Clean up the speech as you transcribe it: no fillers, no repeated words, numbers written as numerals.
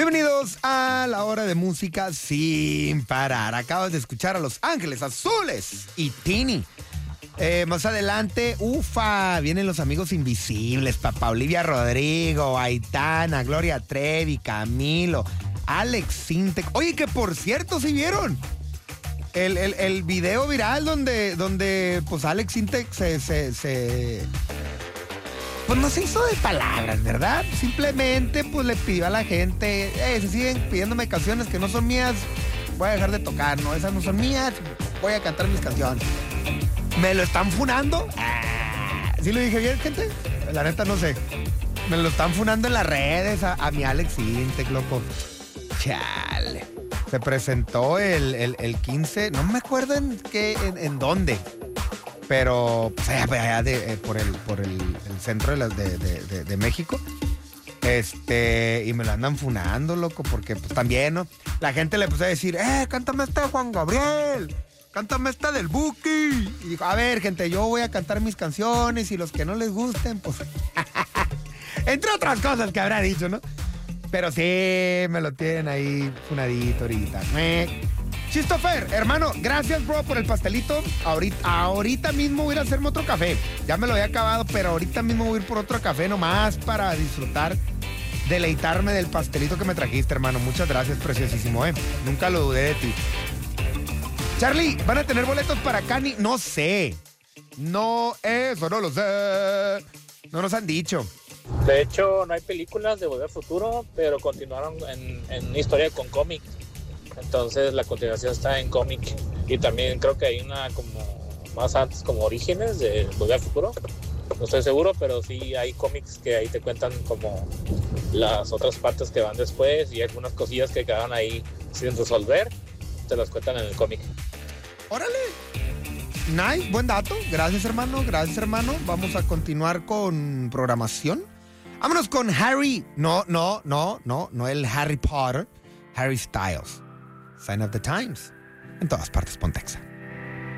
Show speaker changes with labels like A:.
A: Bienvenidos a la hora de música sin parar. Acabas de escuchar a Los Ángeles Azules y Tini. Más adelante, vienen los amigos invisibles, papá Olivia Rodrigo, Aitana, Gloria Trevi, Camilo, Alex Sintek. Oye, que por cierto, ¿sí vieron? El video viral donde pues Alex Sintek pues no se hizo de palabras, ¿verdad? Simplemente pues le pidió a la gente, se siguen pidiéndome canciones que no son mías, voy a dejar de tocar, no, esas no son mías, voy a cantar mis canciones. ¿Me lo están funando? ¿Sí lo dije bien, gente? La neta no sé. Me lo están funando en las redes a mi Alex Sintek, loco. Chale. Se presentó el 15, no me acuerdo en dónde. Pero pues allá por el centro de México. Y me lo andan funando, loco, porque pues también, ¿no? La gente le puso a decir, cántame esta de Juan Gabriel, cántame esta del Buki. Y dijo, a ver, gente, yo voy a cantar mis canciones y los que no les gusten, pues... Entre otras cosas que habrá dicho, ¿no? Pero sí, me lo tienen ahí funadito ahorita. Christopher, hermano, gracias, bro, por el pastelito. Ahorita mismo voy a ir a hacerme otro café. Ya me lo había acabado, pero ahorita mismo voy a ir por otro café nomás para disfrutar, deleitarme del pastelito que me trajiste, hermano. Muchas gracias, preciosísimo, Nunca lo dudé de ti. Charlie, ¿van a tener boletos para Cani? No sé. No, eso no lo sé. No nos han dicho.
B: De hecho, no hay películas de Volver al Futuro, pero continuaron en una historia con cómic. Entonces la continuación está en cómic. Y también creo que hay una como más antes, como Orígenes de Volver al Futuro. No estoy seguro, pero sí hay cómics que ahí te cuentan como las otras partes que van después y algunas cosillas que quedaron ahí sin resolver. Te las cuentan en el cómic.
A: ¡Órale! Nice, buen dato. Gracias, hermano. Vamos a continuar con programación. Vámonos con Harry. No el Harry Potter. Harry Styles. Sign of the Times. En todas partes, Pontexa.